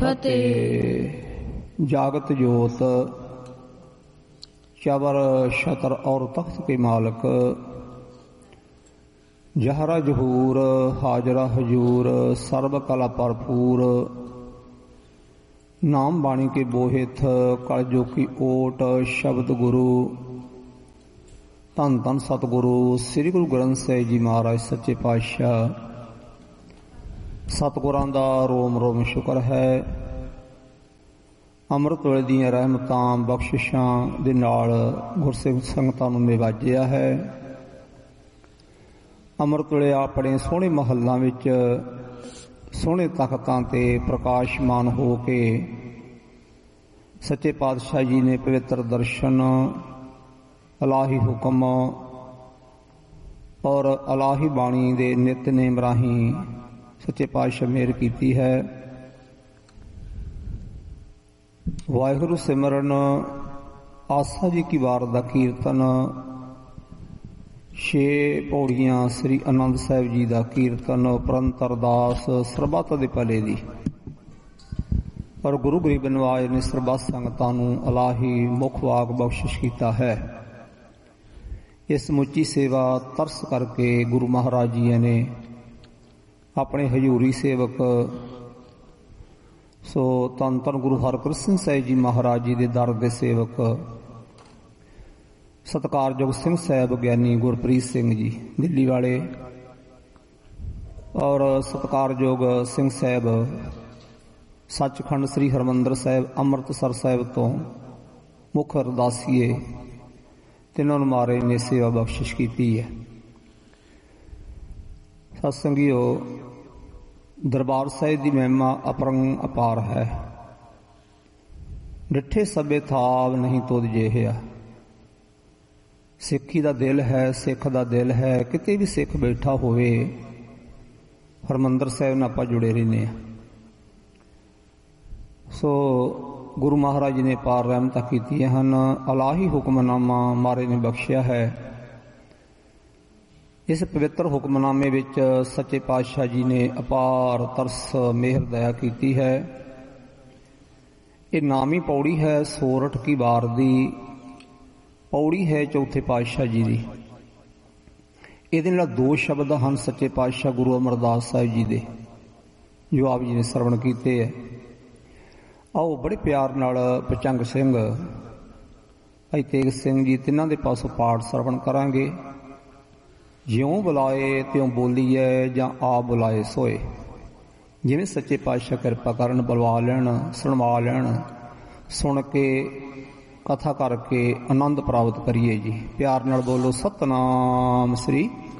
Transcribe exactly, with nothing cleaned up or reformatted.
फतेह। जागत जोत चवर छतर और तख्त के मालक, जहरा जहूर हाजरा हजूर, सर्व कला भरपूर, नाम बाणी के बोहित, कलजो की ओट, शब्द गुरु धन धन सतगुरु श्री गुरु ग्रंथ साहिब जी महाराज सच्चे पातशाह। सतगुरां दा रोम रोम शुक्र है। अमृत वेले दीआं रहमतां बख्शिशां दे नाल गुरसिख संगतां नूं निवाजिया है। अमृत वेले अपने सोहणे महल्लां विच सोहणे तख्तां ते प्रकाशमान हो के सच्चे पातशाह जी ने पवित्र दर्शन, अलाही हुक्म और अलाही बाणी दे नितनेम राहीं सच्चे पातशाह मेहर कीती है। वाहिगुरु सिमरन, आसा जी की वार दा कीर्तन, छे पौड़ियां श्री आनंद साहिब जी का कीर्तन, उपरंत अरदास सरबत दे भले दी और गुरु गरीब नवाज ने सरबत संगतां नूं अलाही मुख वाग बख्शिश कीता है। इस समुची सेवा तरस करके गुरु महाराज जी ने अपने हजूरी सेवक सो धन धन गुरु हरकृष्ण साहिब जी महाराज जी के दर दे सेवक सत्कारयोग सिंह साहब ज्ञानी गुरप्रीत सिंह जी दिल्ली वाले और सत्कारयोग सिंह साहब सचखंड श्री हरमंदर साहब अमृतसर साहब तो मुख अरदासीए तिन्हों महाराज ने सेवा बख्शिश की है। सत्संगियो, दरबार साहिब की महिमा अपरंग अपार है। डिठे सबे थाव नहीं तुद जेहिया। सिक्खी दा दिल है, सिख दा दिल है, किते भी सिख बैठा होवे हरमंदर साहिब नाल आपां जुड़े रहने। सो गुरु महाराज जी ने पार रहमत की हैं। अलाही हुक्मनामा मारे ने बख्शिया है। इस पवित्र हुक्मनामे विच सच्चे पातशाह जी ने अपार तरस मेहर दया की है। ये नामी पौड़ी है सोरठ की वार दी, पौड़ी है चौथे पातशाह जी की। इहदे नाल दो शब्द हैं सच्चे पातशाह गुरु अमरदास साहिब जी दे, जो आप जी ने सरवण कीते है। आओ बड़े प्यार नाल पचंग सिंह, भाई तेग सिंह जी तिन्हां दे पासों पाठ सरवण करांगे। ज्यों बुलाए त्यों बोलीए जां आप बुलाए सोए। जिवें सच्चे पातशाह किरपा करन बुलवा लैण, सुणवा लैण, सुन के कथा करके आनंद प्राप्त करिए जी। प्यार नाल बोलो सतनाम श्री